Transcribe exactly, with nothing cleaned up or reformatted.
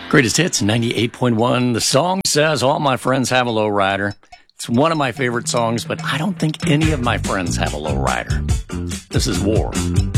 Greatest Hits ninety-eight point one. The song says, "All my friends have a lowrider." It's one of my favorite songs, but I don't think any of my friends have a lowrider. This is War.